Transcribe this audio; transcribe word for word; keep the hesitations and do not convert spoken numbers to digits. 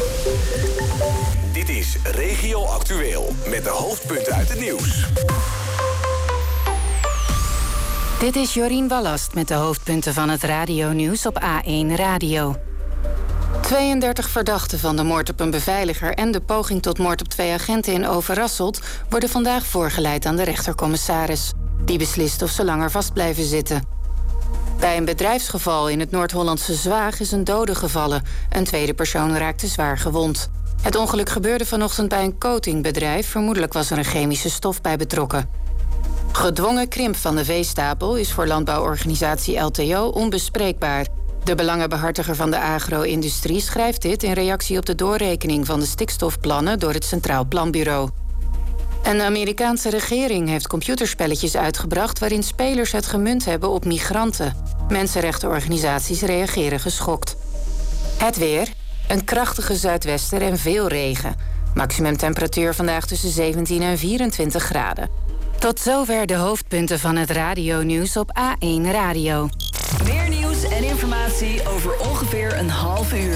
Dit is Regio Actueel met de hoofdpunten uit het nieuws. Dit is Jorien Ballast met de hoofdpunten van het radionieuws op A één Radio. tweeëndertig verdachten van de moord op een beveiliger en de poging tot moord op twee agenten in Overasselt worden vandaag voorgeleid aan de rechtercommissaris. Die beslist of ze langer vast blijven zitten. Bij een bedrijfsgeval in het Noord-Hollandse Zwaag is een dode gevallen. Een tweede persoon raakte zwaar gewond. Het ongeluk gebeurde vanochtend bij een coatingbedrijf. Vermoedelijk was er een chemische stof bij betrokken. Gedwongen krimp van de veestapel is voor landbouworganisatie L T O onbespreekbaar. De belangenbehartiger van de agro-industrie schrijft dit in reactie op de doorrekening van de stikstofplannen door het Centraal Planbureau. Een Amerikaanse regering heeft computerspelletjes uitgebracht waarin spelers het gemunt hebben op migranten. Mensenrechtenorganisaties reageren geschokt. Het weer. Een krachtige zuidwester en veel regen. Maximumtemperatuur vandaag tussen zeventien en vierentwintig graden. Tot zover de hoofdpunten van het radionieuws op A één Radio. Meer nieuws en informatie over ongeveer een half uur.